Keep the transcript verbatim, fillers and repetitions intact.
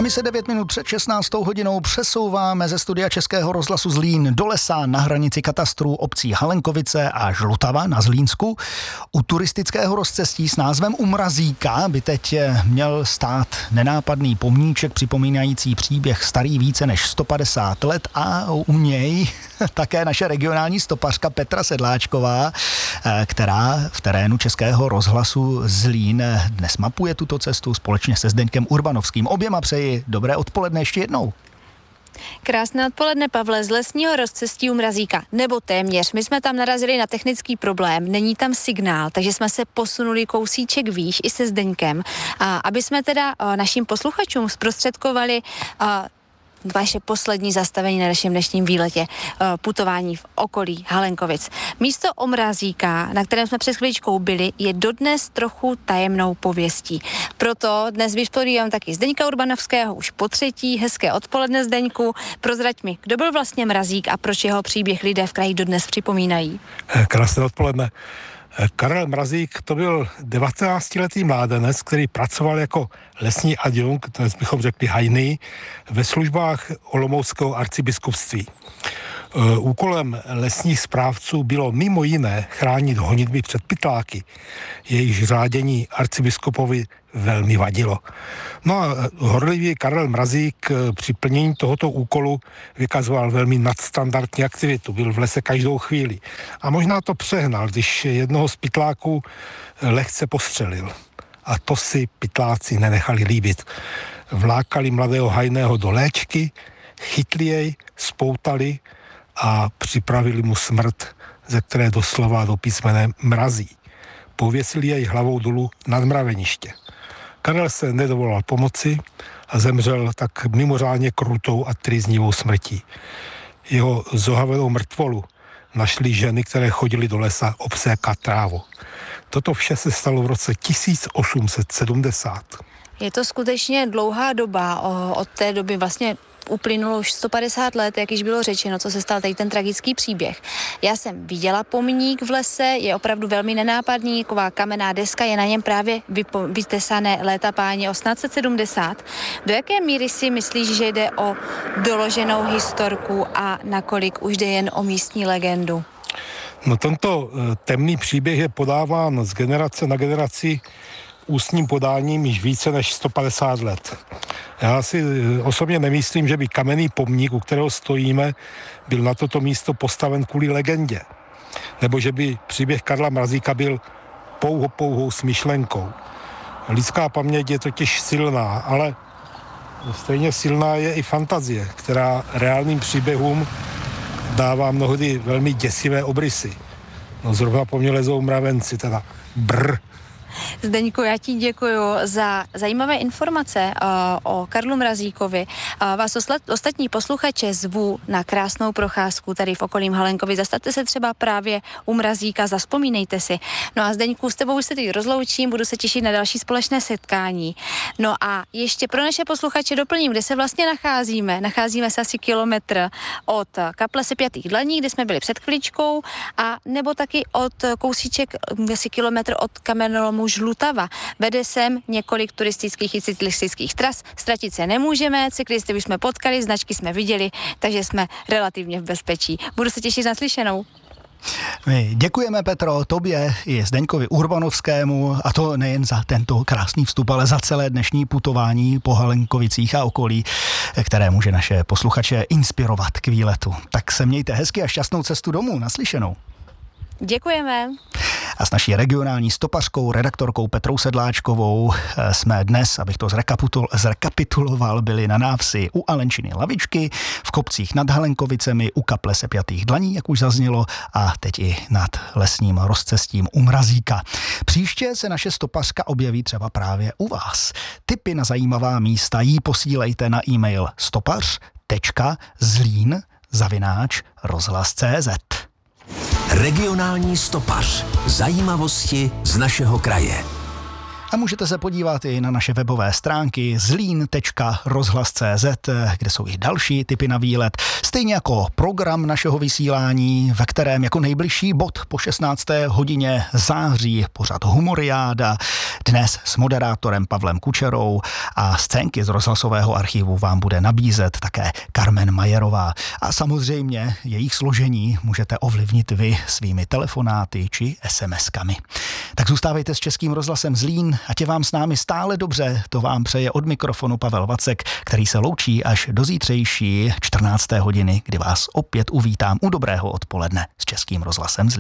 A my se devět minut před šestnáctou hodinou přesouváme ze studia Českého rozhlasu Zlín do lesa na hranici katastrů obcí Halenkovice a Žlutava na Zlínsku. U turistického rozcestí s názvem U Mrazíka by teď měl stát nenápadný pomníček připomínající příběh starý více než sto padesát let a u něj také naše regionální stopařka Petra Sedláčková, která v terénu Českého rozhlasu Zlín dnes mapuje tuto cestu společně se Zdeňkem Urbanovským. Oběma přeji dobré odpoledne ještě jednou. Krásné odpoledne, Pavle, z lesního rozcestí U Mrazíka, nebo téměř. My jsme tam narazili na technický problém, není tam signál, takže jsme se posunuli kousíček výš i se Zdeňkem, a aby jsme teda a, našim posluchačům zprostředkovali a, vaše poslední zastavení na našem dnešním výletě, putování v okolí Halenkovic. Místo U Mrazíka, na kterém jsme před chvíličkou byli, je dodnes trochu tajemnou pověstí. Proto dnes vyšpodívám taky Zdeňka Urbanovského už po třetí. Hezké odpoledne, Zdeňku. Prozrať mi, kdo byl vlastně Mrazík a proč jeho příběh lidé v kraji dodnes připomínají? Krásné odpoledne. Karel Mrazík to byl devatenáctiletý mládenec, který pracoval jako lesní adjunkt, dnes bychom řekli hajný, ve službách olomouckého arcibiskupství. Úkolem lesních správců bylo mimo jiné chránit honitby před pytláky. Jejich řádění arcibiskupovi velmi vadilo. No a horlivý Karel Mrazík při plnění tohoto úkolu vykazoval velmi nadstandardní aktivitu. Byl v lese každou chvíli. A možná to přehnal, když jednoho z pytláků lehce postřelil. A to si pytláci nenechali líbit. Vlákali mladého hajného do léčky, chytli jej, spoutali a připravili mu smrt, ze které doslova do písmene mrazí. Pověsili jej hlavou dolů nad mraveniště. Karel se nedovolal pomoci a zemřel tak mimořádně krutou a trýznivou smrtí. Jeho zohavenou mrtvolu našli ženy, které chodily do lesa obsékat trávu. Toto vše se stalo v roce tisíc osm set sedmdesát. Je to skutečně dlouhá doba, od té doby vlastně uplynulo už sto padesát let, jak již bylo řečeno, co se stal tady ten tragický příběh. Já jsem viděla pomník v lese, je opravdu velmi nenápadný, taková kamenná deska, je na něm právě vypo- vytesané léta páně osmnáct set sedmdesát. Do jaké míry si myslíš, že jde o doloženou historku a nakolik už jde jen o místní legendu? No tento temný příběh je podáván z generace na generaci ústním podáním již více než sto padesát let. Já si osobně nemyslím, že by kamenný pomník, u kterého stojíme, byl na toto místo postaven kvůli legendě. Nebo že by příběh Karla Mrazíka byl pouho pouhou smyšlenkou. Lidská paměť je totiž silná, ale stejně silná je i fantazie, která reálným příběhům dává mnohdy velmi děsivé obrysy. No zrovna po mně lezou mravenci, teda brr. Zdeňku, já ti děkuju za zajímavé informace uh, o Karlu Mrazíkovi. Uh, vás oslat, ostatní posluchače zvu na krásnou procházku tady v okolím Halenkovic. Zastavte se třeba právě u Mrazíka, zazpomínejte si. No a Zdeňku, s tebou už se teď rozloučím, budu se těšit na další společné setkání. No a ještě pro naše posluchače doplním, kde se vlastně nacházíme. Nacházíme se asi kilometr od kaple Sepjatých dlaní, kde jsme byli před chvíličkou, a nebo taky od kousíček, asi kilometr od kamenolomu Žlutava. Vede sem několik turistických i cyklistických tras. Ztratit se nemůžeme, cyklisty už jsme potkali, značky jsme viděli, takže jsme relativně v bezpečí. Budu se těšit na slyšenou. My děkujeme, Petro, tobě i Zdeňkovi Urbanovskému, a to nejen za tento krásný vstup, ale za celé dnešní putování po Halenkovicích a okolí, které může naše posluchače inspirovat k výletu. Tak se mějte hezky a šťastnou cestu domů, naslyšenou. Děkujeme. A s naší regionální stopařkou, redaktorkou Petrou Sedláčkovou jsme dnes, abych to zrekapitul, zrekapituloval, byli na návsi u Alenčiny Lavičky, v kopcích nad Halenkovicemi, u kaple Sepjatých dlaní, jak už zaznělo, a teď i nad lesním rozcestím U Mrazíka. Příště se naše stopařka objeví třeba právě u vás. Tipy na zajímavá místa jí posílejte na e-mail stopař tečka zlín zavináč rozhlas tečka cé zet. Regionální stopař. Zajímavosti z našeho kraje. A můžete se podívat i na naše webové stránky zlín tečka rozhlas tečka cé zet, kde jsou i další tipy na výlet. Stejně jako program našeho vysílání, ve kterém jako nejbližší bod po šestnácté hodině září pořad Humoriáda. Dnes s moderátorem Pavlem Kučerou a scénky z rozhlasového archivu vám bude nabízet také Carmen Majerová. A samozřejmě jejich složení můžete ovlivnit vy svými telefonáty či es em eskami. Tak zůstávejte s Českým rozhlasem Zlín, ať je vám s námi stále dobře, to vám přeje od mikrofonu Pavel Vacek, který se loučí až do zítřejší čtrnácté hodiny, kdy vás opět uvítám u dobrého odpoledne s Českým rozhlasem Zlín.